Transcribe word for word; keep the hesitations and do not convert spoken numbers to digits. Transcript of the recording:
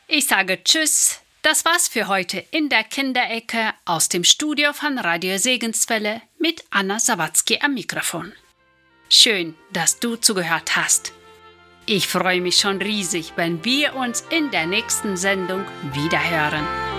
Ich sage Tschüss. Das war's für heute in der Kinderecke aus dem Studio von Radio Segenswelle mit Anna Sawatzki am Mikrofon. Schön, dass du zugehört hast. Ich freue mich schon riesig, wenn wir uns in der nächsten Sendung wiederhören.